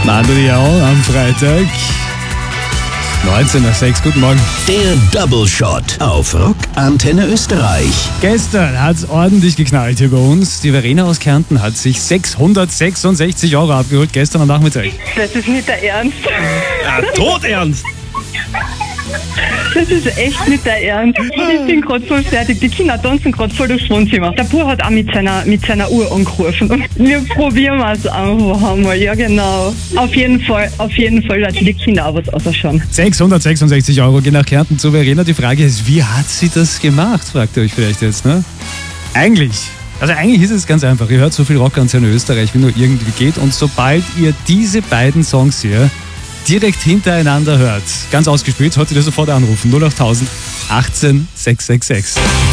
Mando Diao am Freitag. 19 nach 6, guten Morgen. Der Double Shot auf Rock Antenne Österreich. Gestern hat es ordentlich geknallt hier bei uns. Die Verena aus Kärnten hat sich 666 Euro abgeholt gestern am Nachmittag. Das ist nicht der Ernst. Ja, todernst! Das ist echt nicht der Ernst. Ich bin gerade voll fertig. Die Kinder tanzen gerade voll durchs Wohnzimmer. Der Bub hat auch mit seiner Uhr angerufen. Und wir probieren es einfach einmal. Ja, genau. Auf jeden Fall, dass die Kinder auch was ausschauen. 666 Euro gehen nach Kärnten zu Verena. Die Frage ist, wie hat sie das gemacht, fragt ihr euch vielleicht jetzt, ne? Eigentlich ist es ganz einfach. Ihr hört so viel Rockantenne Österreich, wie nur irgendwie geht. Und sobald ihr diese beiden Songs hier direkt hintereinander hört, ganz ausgespielt, solltet ihr sofort anrufen. 08000 18 666.